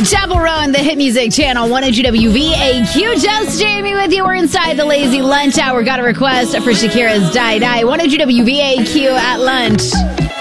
Chapel Row and the Hit Music Channel, 102 WVAQ. Just Jamie with you. We're inside the lazy lunch hour. Got a request for Shakira's Die Die. 102 WVAQ at lunch.